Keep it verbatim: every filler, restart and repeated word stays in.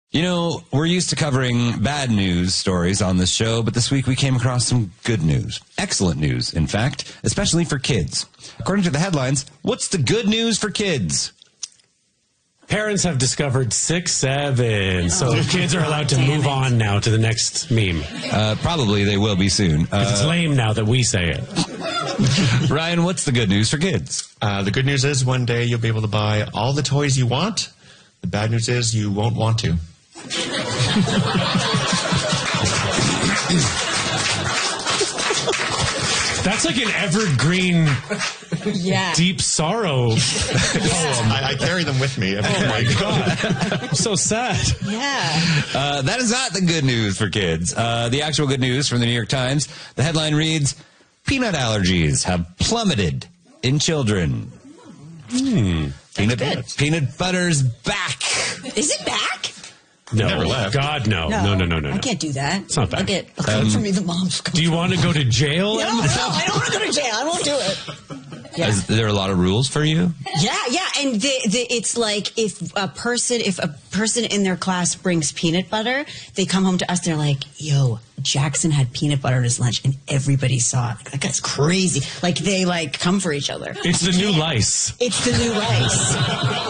You know, we're used to covering bad news stories on this show, but this week we came across some good news. Excellent news, in fact, especially for kids. According to the headlines, what's the good news for kids? Parents have discovered six seven, so oh, kids are allowed to move it. on now to the next meme. Uh, probably they will be soon. Uh, it's lame now that we say it. Ryan, what's the good news for kids? Uh, the good news is one day you'll be able to buy all the toys you want. The bad news is you won't want to. That's like an evergreen, yeah. deep sorrow yeah. poem. I, I carry them with me. Oh, my God. I'm so sad. Yeah. Uh, that is not the good news for kids. Uh, the actual good news from the New York Times, the headline reads, peanut allergies have plummeted in children. Hmm. Peanut, peanut butter's back. Is it back? No, Never left. God, no. No. No, no, no, no, no. I can't do that. It's not bad. I'll get, I'll come Um, for me, the mom's coming. Do you want to go to jail? No, no, I don't want to go to jail. I won't do it. Yeah. Is there a lot of rules for you? Yeah, yeah, and the, the, it's like if a person, if a person in their class brings peanut butter, they come home to us. They're like, "Yo, Jackson had peanut butter at his lunch, and everybody saw it. That guy's crazy." Like they like come for each other. It's the new lice. It's the new lice.